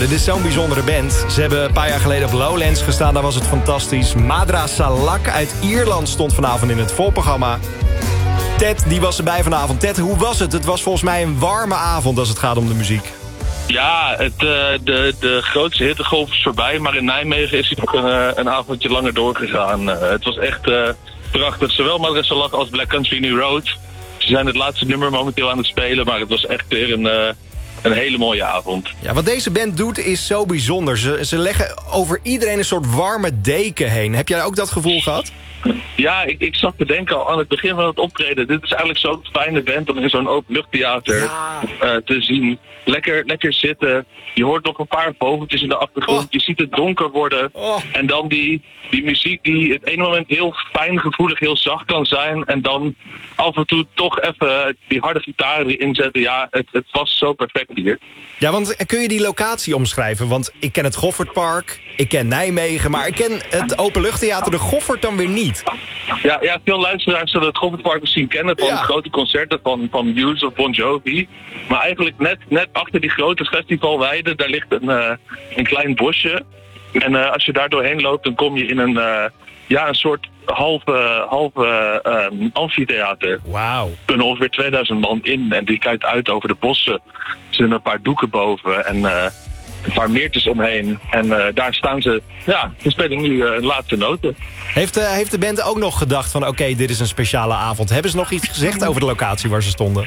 dit is zo'n bijzondere band. Ze hebben een paar jaar geleden op Lowlands gestaan, daar was het fantastisch. Madra Salak uit Ierland stond vanavond in het voorprogramma. Ted, die was erbij vanavond. Ted, hoe was het? Het was volgens mij een warme avond als het gaat om de muziek. Ja, de grootste hittegolf is voorbij, maar in Nijmegen is hij nog een avondje langer doorgegaan. Het was echt prachtig, zowel Madra Salak als Black Country New Road. Ze zijn het laatste nummer momenteel aan het spelen, maar het was echt weer een hele mooie avond. Ja, wat deze band doet is zo bijzonder. Ze leggen over iedereen een soort warme deken heen. Heb jij ook dat gevoel gehad? Ja, ik zat te denken al aan het begin van het optreden. Dit is eigenlijk zo'n fijne band om in zo'n openluchttheater te zien. Lekker zitten. Je hoort nog een paar vogeltjes in de achtergrond. Je ziet het donker worden. En dan die muziek die het ene moment heel fijn, gevoelig, heel zacht kan zijn. En dan af en toe toch even die harde gitaar erin zetten. Ja, het was zo perfect hier. Ja, want kun je die locatie omschrijven? Want ik ken het Goffertpark, ik ken Nijmegen, maar ik ken het openluchttheater de Goffert dan weer niet. Ja, veel luisteraars zullen het Goffertpark misschien kennen van grote concerten van Muse of Bon Jovi. Maar eigenlijk net achter die grote festivalweide, daar ligt een klein bosje. En als je daar doorheen loopt, dan kom je in een soort halve amfitheater. Wauw. Er kunnen ongeveer 2000 man in en die kijkt uit over de bossen. Er zijn een paar doeken boven en een paar meertjes omheen. En daar staan ze, ze spelen nu laatste noten. Heeft de band ook nog gedacht van oké, dit is een speciale avond? Hebben ze nog iets gezegd over de locatie waar ze stonden?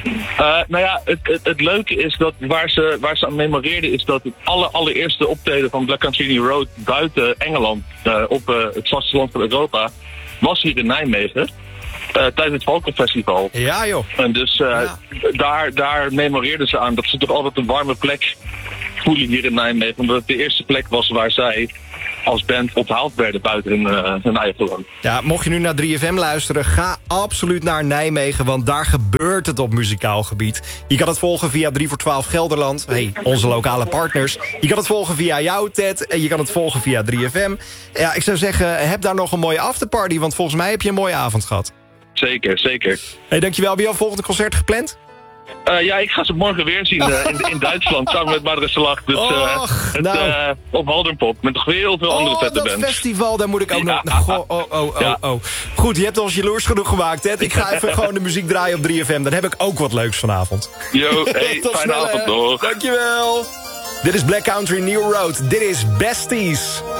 Het leuke is dat waar ze aan memoreerden is dat het allereerste optreden van Black Country New Road buiten Engeland op het vasteland van Europa was hier in Nijmegen. Tijdens het Valkenfestival. Ja joh. En dus daar memoreerden ze aan dat ze toch altijd een warme plek voelen hier in Nijmegen. Omdat het de eerste plek was waar zij als band onthaald werden buiten hun eigen land. Ja, mocht je nu naar 3FM luisteren, ga absoluut naar Nijmegen, want daar gebeurt het op muzikaal gebied. Je kan het volgen via 3 voor 12 Gelderland, onze lokale partners. Je kan het volgen via jou, Ted, en je kan het volgen via 3FM. Ja, ik zou zeggen, heb daar nog een mooie afterparty, want volgens mij heb je een mooie avond gehad. Zeker. Dankjewel. Heb je al volgende concert gepland? Ik ga ze morgen weer zien in Duitsland, samen met Madra Salak. Dus op Waldenpop, met nog heel veel andere vette bands. Dat festival, daar moet ik ook nog... Goed, je hebt ons jaloers genoeg gemaakt, Ted. Ik ga even gewoon de muziek draaien op 3FM. Dan heb ik ook wat leuks vanavond. Fijne avond nog. Dankjewel. Dit is Black Country New Road. Dit is Besties.